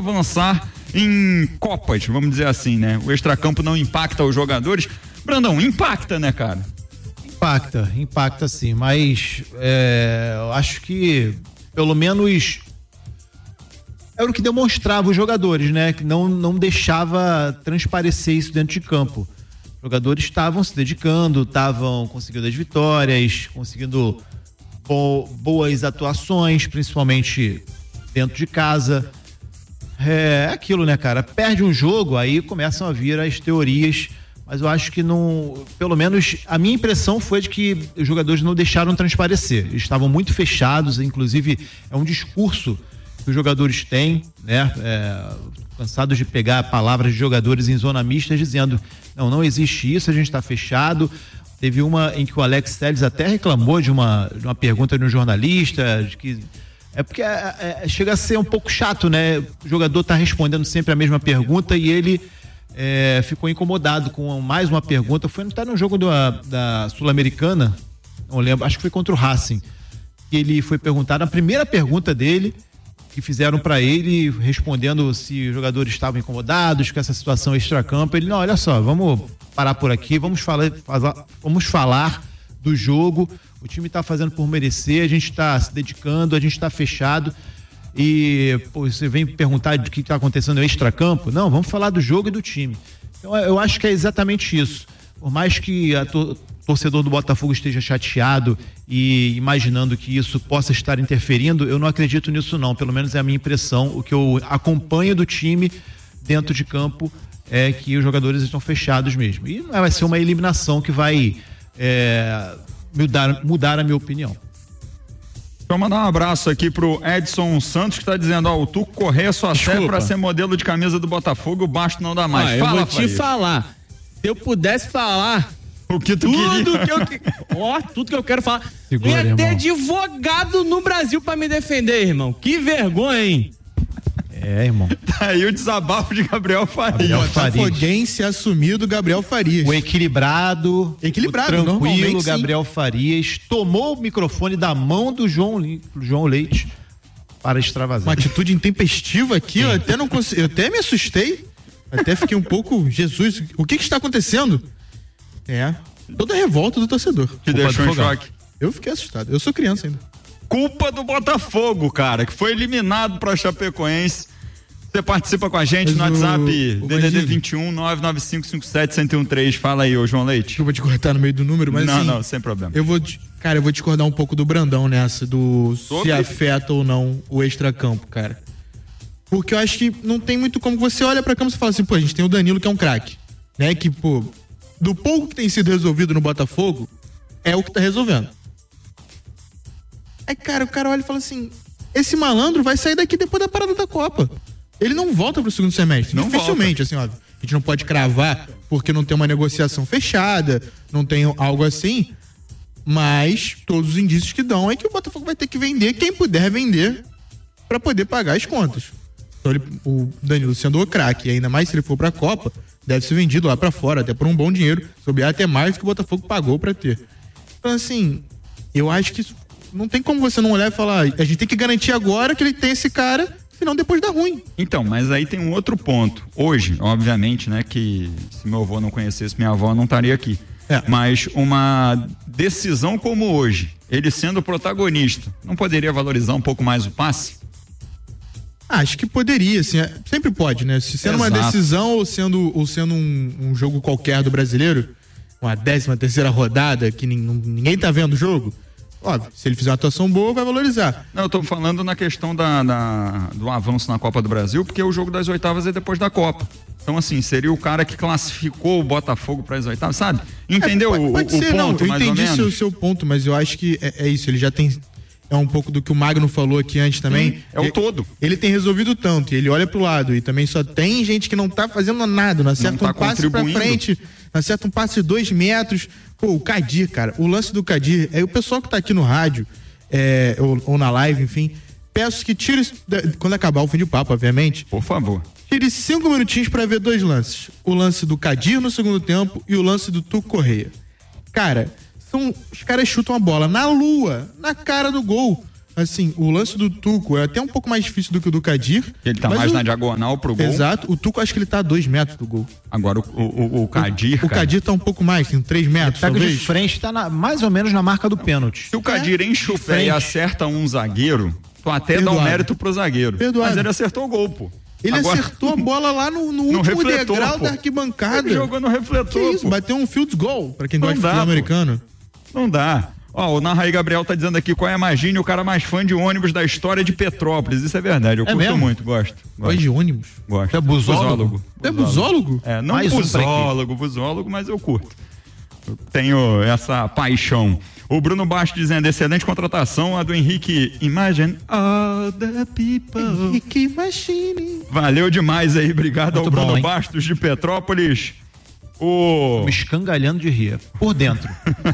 avançar em Copas, vamos dizer assim, né? O extracampo não impacta os jogadores. Brandão, impacta, né, cara? Impacta sim, mas eu acho que pelo menos era o que demonstrava os jogadores, né? Que não deixava transparecer isso dentro de campo. Os jogadores estavam se dedicando, estavam conseguindo as vitórias, conseguindo boas atuações, principalmente dentro de casa. É aquilo, né, cara? Perde um jogo, aí começam a vir as teorias, mas eu acho que não, pelo menos a minha impressão foi de que os jogadores não deixaram transparecer. Eles estavam muito fechados, inclusive é um discurso que os jogadores têm, né? Cansados de pegar palavras de jogadores em zona mista dizendo, não existe isso, a gente está fechado. Teve uma em que o Alex Telles até reclamou de uma pergunta de um jornalista, de que porque chega a ser um pouco chato, né? O jogador tá respondendo sempre a mesma pergunta e ele ficou incomodado com mais uma pergunta. Foi até no jogo da Sul-Americana, não lembro, acho que foi contra o Racing, que ele foi perguntado, a primeira pergunta dele, que fizeram para ele, respondendo se os jogadores estavam incomodados com essa situação extracampo. Ele, não, olha só, vamos parar por aqui, vamos falar do jogo. O time está fazendo por merecer, a gente está se dedicando, a gente está fechado. E você vem perguntar do que está acontecendo no extracampo? Não, vamos falar do jogo e do time. Então eu acho que é exatamente isso. Por mais que torcedor do Botafogo esteja chateado e imaginando que isso possa estar interferindo, eu não acredito nisso não, pelo menos é a minha impressão. O que eu acompanho do time dentro de campo é que os jogadores estão fechados mesmo. E não vai ser uma eliminação que vai mudar a minha opinião. Deixa eu mandar um abraço aqui pro Edson Santos, que tá dizendo, o Tuco Correia só serve pra ser modelo de camisa do Botafogo, o basto não dá mais. Fala, eu vou te falar, se eu pudesse falar o que tu queria. Tudo que eu quero falar. Segura, ia ter irmão. Advogado no Brasil pra me defender, irmão. Que vergonha, hein? Irmão. Tá aí o desabafo de Gabriel Farias. Botafoguense assumido Gabriel Farias. O equilibrado, o tranquilo Gabriel Farias tomou o microfone da mão do João Leite para extravasar. Uma atitude intempestiva aqui, eu até não consegui, eu até me assustei, até fiquei um pouco, Jesus, o que está acontecendo? Toda a revolta do torcedor. Te deixou em choque. Eu fiquei assustado, eu sou criança ainda. Culpa do Botafogo, cara, que foi eliminado pra Chapecoense. Você participa com a gente no WhatsApp, DDD 21 99557-1013. Fala aí, ô João Leite. Eu vou te cortar no meio do número, mas não, sem problema. Eu vou discordar um pouco do Brandão nessa, se afeta ou não o extracampo, cara. Porque eu acho que não tem muito como você olha pra campo e fala assim, a gente tem o Danilo que é um craque, né? Que, do pouco que tem sido resolvido no Botafogo, é o que tá resolvendo. Aí, cara, o cara olha e fala assim, esse malandro vai sair daqui depois da parada da Copa. Ele não volta pro segundo semestre. Não dificilmente, assim, óbvio. A gente não pode cravar porque não tem uma negociação fechada, não tem algo assim, mas todos os indícios que dão é que o Botafogo vai ter que vender quem puder vender pra poder pagar as contas. Então o Danilo sendo o craque, e ainda mais se ele for pra Copa, deve ser vendido lá pra fora, até por um bom dinheiro, sobre até mais do que o Botafogo pagou pra ter. Então, assim, eu acho que não tem como você não olhar e falar, a gente tem que garantir agora que ele tem esse cara, senão depois dá ruim. Então, mas aí tem um outro ponto. Hoje, obviamente, né, que se meu avô não conhecesse minha avó, não estaria aqui. Mas uma decisão como hoje, ele sendo protagonista, não poderia valorizar um pouco mais o passe? Acho que poderia, assim, sempre pode, né? Se sendo uma decisão ou sendo um jogo qualquer do Brasileiro, uma 13ª rodada que ninguém tá vendo o jogo, óbvio, se ele fizer uma atuação boa, vai valorizar. Não, eu tô falando na questão do avanço na Copa do Brasil, porque o jogo das oitavas é depois da Copa. Então, assim, seria o cara que classificou o Botafogo para as oitavas, sabe? Entendeu pode ser, ponto, eu mais ou entendi menos? seu ponto, mas eu acho que é isso, ele já tem... É um pouco do que o Magno falou aqui antes também. O todo. Ele tem resolvido tanto, e ele olha pro lado, e também só tem gente que não tá fazendo nada, não acerta um passe pra frente, não acerta um passe de 2 metros. O Kadir, cara, o lance do Kadir, o pessoal que tá aqui no rádio, ou na live, enfim, peço que tire, quando acabar o fim de papo, obviamente. Por favor. Tire 5 minutinhos pra ver 2 lances. O lance do Kadir no segundo tempo e o lance do Tuco Correia. Cara, os caras chutam a bola na lua, na cara do gol. assim, o lance do Tuco é até um pouco mais difícil do que o do Kadir. Ele tá mais na diagonal pro gol. Exato. O Tuco, acho que ele tá a 2 metros do gol. Agora o Kadir. O Kadir tá um pouco mais, tem 3 metros. Ele pega de frente, tá mais ou menos na marca do pênalti. Se o Kadir enche o pé e acerta um zagueiro, tu até dá um mérito pro zagueiro. Mas ele acertou o gol, pô. Ele acertou a bola lá no último degrau da arquibancada. Ele jogou no refletor. Que isso? Pô. Bateu um field goal, pra quem gosta de futebol americano. Não dá. Ó, o Narraí Gabriel tá dizendo aqui qual é a Magine, o cara mais fã de ônibus da história de Petrópolis. Isso é verdade, eu curto mesmo? muito, gosto. Gosta de ônibus? Gosto. É busólogo? É busólogo? É, não busólogo, mas eu curto. Eu tenho essa paixão. O Bruno Bastos dizendo, excelente contratação, a do Henrique, Imagine all the people. Henrique Machine. Valeu demais aí, obrigado muito ao Bruno bom, Bastos de Petrópolis. Me escangalhando de rir, por dentro.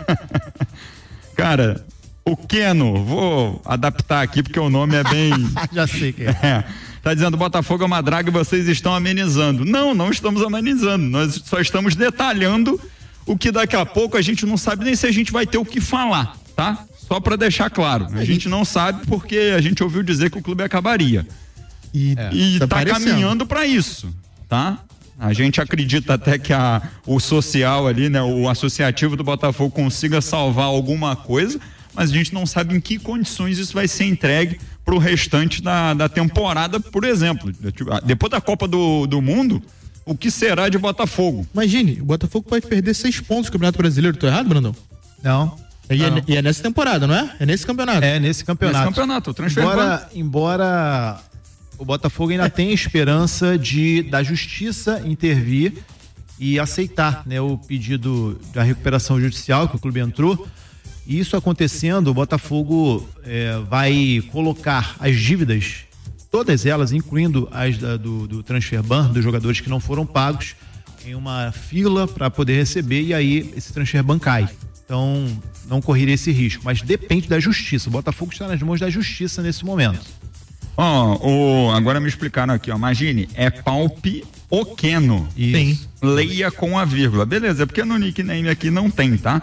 Cara, o Keno, vou adaptar aqui porque o nome é bem... Já sei que é. Tá dizendo, Botafogo é uma draga e vocês estão amenizando. Não estamos amenizando, nós só estamos detalhando o que daqui a pouco a gente não sabe nem se a gente vai ter o que falar, tá? Só pra deixar claro, a gente não sabe porque a gente ouviu dizer que o clube acabaria. E tá caminhando pra isso, tá? A gente acredita até que o social ali, né, o associativo do Botafogo consiga salvar alguma coisa, mas a gente não sabe em que condições isso vai ser entregue pro restante da temporada, por exemplo. Depois da Copa do Mundo, o que será de Botafogo? Imagine, o Botafogo pode perder 6 pontos no Campeonato Brasileiro. Tô errado, Brandão? Não. E é nessa temporada, não é? É nesse campeonato. É nesse campeonato. O transfer embora o Botafogo ainda tem esperança da justiça intervir e aceitar, né, o pedido da recuperação judicial que o clube entrou. E isso acontecendo, o Botafogo vai colocar as dívidas, todas elas, incluindo as do transfer ban, dos jogadores que não foram pagos, em uma fila para poder receber, e aí esse transfer ban cai. Então, não correria esse risco, mas depende da justiça. O Botafogo está nas mãos da justiça nesse momento. Agora me explicaram aqui, ó. Imagine, é Palpe Oqueno. Sim. Leia com a vírgula. Beleza, é porque no nickname aqui não tem, tá?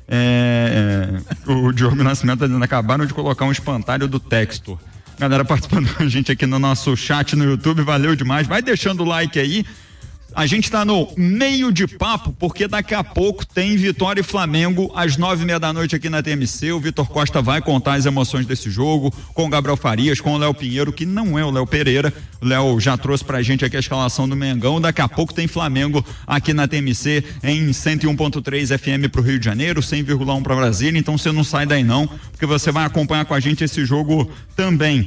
O Diogo Nascimento tá dizendo, acabaram de colocar um espantalho do Textor. Galera participando com a gente aqui no nosso chat no YouTube, valeu demais. Vai deixando o like aí. A gente tá no meio de papo, porque daqui a pouco tem Vitória e Flamengo às 9:30 da noite aqui na TMC. O Vitor Costa vai contar as emoções desse jogo com o Gabriel Farias, com o Léo Pinheiro, que não é o Léo Pereira. O Léo já trouxe pra gente aqui a escalação do Mengão. Daqui a pouco tem Flamengo aqui na TMC em 101.3 FM pro Rio de Janeiro, 100,1 pra Brasília. Então você não sai daí não, porque você vai acompanhar com a gente esse jogo também.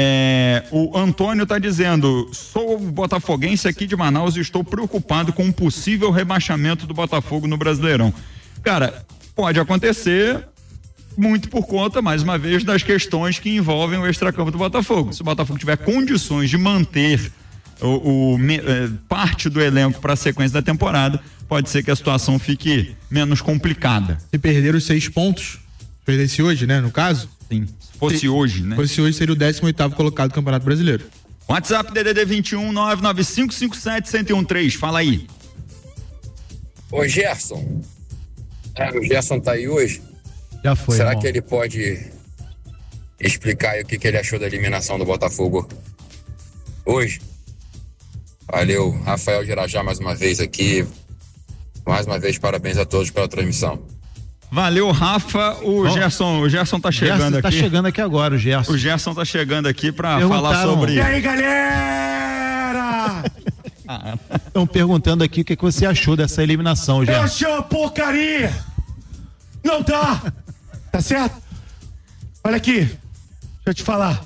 O Antônio tá dizendo, sou botafoguense aqui de Manaus e estou preocupado com um possível rebaixamento do Botafogo no Brasileirão. Cara, pode acontecer muito por conta, mais uma vez, das questões que envolvem o extracampo do Botafogo. Se o Botafogo tiver condições de manter parte do elenco para a sequência da temporada, pode ser que a situação fique menos complicada. Se perder os 6 pontos, perdesse hoje, né, no caso? Sim, se fosse hoje, né? Fosse hoje, seria o 18º colocado do Campeonato Brasileiro. WhatsApp DDD 21 99557-1013, fala aí. Ô Gerson, o Gerson tá aí hoje? Já foi. Será irmão. que ele pode explicar aí o que ele achou da eliminação do Botafogo hoje? Valeu, Rafael Girajá mais uma vez aqui. Mais uma vez, parabéns a todos pela transmissão. Valeu, Rafa. O Gerson tá chegando aqui. Tá chegando aqui agora, o Gerson. O Gerson tá chegando aqui pra falar sobre... E aí, galera? Estão perguntando aqui o que você achou dessa eliminação, Gerson. Eu achei uma porcaria. Não dá. Tá certo? Olha aqui. Deixa eu te falar.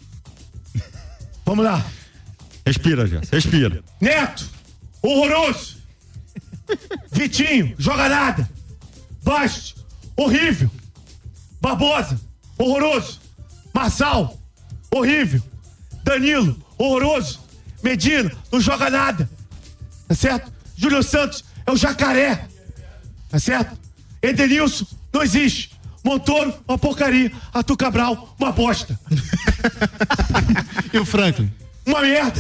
Vamos lá. Respira, Gerson, respira. Neto, horroroso. Vitinho, joga nada. Bastos, horrível. Barbosa, horroroso. Marçal, horrível. Danilo, horroroso. Medina, não joga nada. Tá certo? Júlio Santos é o jacaré. Tá certo? Edenilson, não existe. Montoro, uma porcaria. Arthur Cabral, uma bosta. E o Franklin? Uma merda.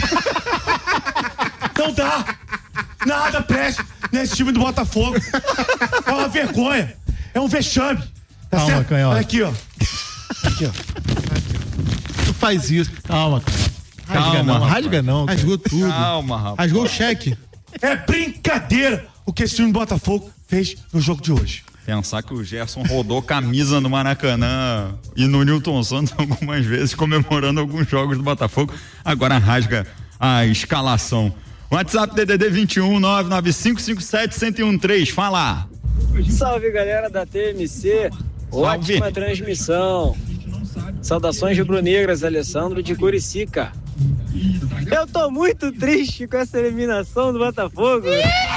Não dá. Nada presta nesse time do Botafogo. É uma vergonha. É um vexame. Tá Calma, certo? canhota. Olha aqui, ó. Aqui, ó. faz isso. Calma, cara. Rasga não. Rasgou tudo. Calma, rapaz. Rasgou o cheque. É brincadeira o que esse time do Botafogo fez no jogo de hoje. Pensar que o Gerson rodou camisa no Maracanã e no Newton Santos algumas vezes, comemorando alguns jogos do Botafogo. Agora rasga a escalação. WhatsApp DDD 21 99557-1013. Fala. Salve, galera da TMC. Ótima transmissão. Saudações rubro-negras, Alessandro de Curicica. Eu tô muito triste com essa eliminação do Botafogo.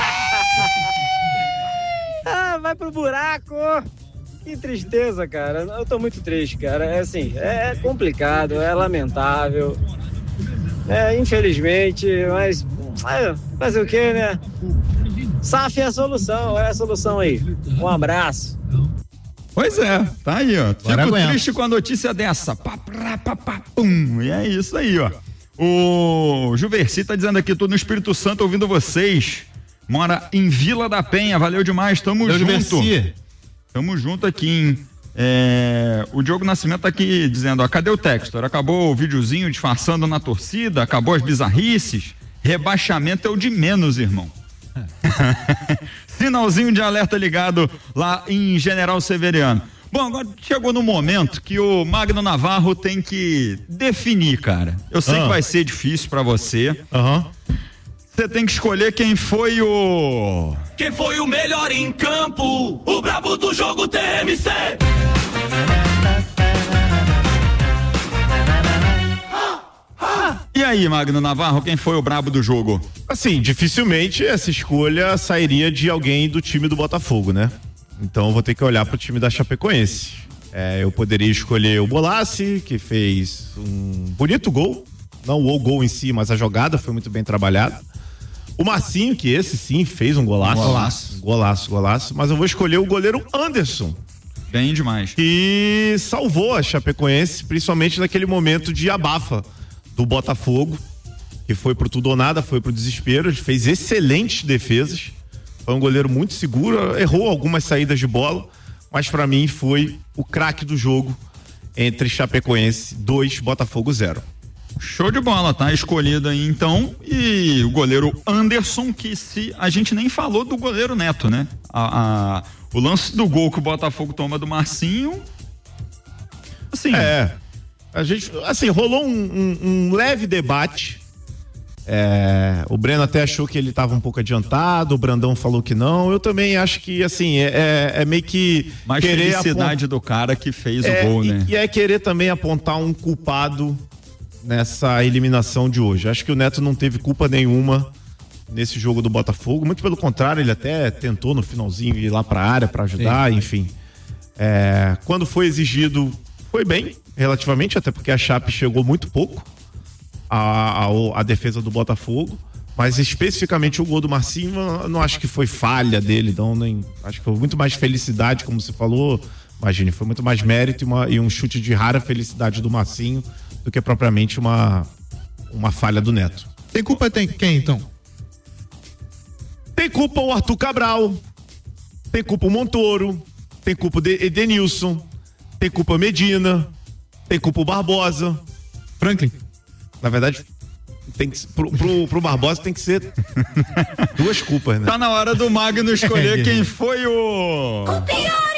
Vai pro buraco. Que tristeza, cara. Eu tô muito triste, cara. É assim, é complicado, é lamentável. Infelizmente, mas fazer o quê, né? SAF é a solução, olha a solução aí. Um abraço. Pois é, tá aí, ó. Agora Fico aguenta. triste com a notícia dessa. Pum. E é isso aí, ó. O Juverci tá dizendo aqui, tô no Espírito Santo ouvindo vocês. Mora em Vila da Penha, valeu demais, tamo junto. Tamo junto aqui, hein? O Diogo Nascimento tá aqui dizendo, ó, cadê o Textor? Acabou o videozinho disfarçando na torcida, acabou as bizarrices, rebaixamento é o de menos, irmão. Sinalzinho de alerta ligado lá em General Severiano. Bom, agora chegou no momento que o Magno Navarro tem que definir, cara. Eu sei que vai ser difícil pra você. Você tem que escolher quem foi o melhor em campo, o brabo do jogo TMC. E aí, Magno Navarro, quem foi o brabo do jogo? Assim, dificilmente essa escolha sairia de alguém do time do Botafogo, né? Então eu vou ter que olhar pro time da Chapecoense. Eu poderia escolher o Bolassi, que fez um bonito gol. Não o gol em si, mas a jogada foi muito bem trabalhada. O Marcinho, que esse sim fez um golaço. Golaço. Mas eu vou escolher o goleiro Anderson. Bem demais. Que salvou a Chapecoense, principalmente naquele momento de abafa do Botafogo, que foi pro tudo ou nada, foi pro desespero. Ele fez excelentes defesas. Foi um goleiro muito seguro, errou algumas saídas de bola, mas pra mim foi o craque do jogo entre Chapecoense 2, Botafogo 0. Show de bola, tá escolhido aí então. E o goleiro Anderson, que a gente nem falou do goleiro Neto, né? O lance do gol que o Botafogo toma do Marcinho, assim... A gente, assim, rolou um leve debate. O Breno até achou que ele estava um pouco adiantado, o Brandão falou que não. Eu também acho que, assim, é meio que... Mais querer felicidade do cara que fez o gol, né? E é querer também apontar um culpado nessa eliminação de hoje. Acho que o Neto não teve culpa nenhuma nesse jogo do Botafogo. Muito pelo contrário, ele até tentou no finalzinho ir lá pra área pra ajudar, enfim. Quando foi exigido, foi bem, relativamente, até porque a Chape chegou muito pouco a defesa do Botafogo, mas especificamente o gol do Marcinho, eu não acho que foi falha dele, não, acho que foi muito mais felicidade, como você falou, imagine, foi muito mais mérito e um chute de rara felicidade do Marcinho do que propriamente uma falha do Neto. Tem culpa quem, então? Tem culpa o Arthur Cabral, tem culpa o Montoro, tem culpa o Edenilson, tem culpa Medina, tem culpa o Barbosa. Franklin? Na verdade, tem que, pro Barbosa tem que ser duas culpas, né? Tá na hora do Magno escolher quem foi o pior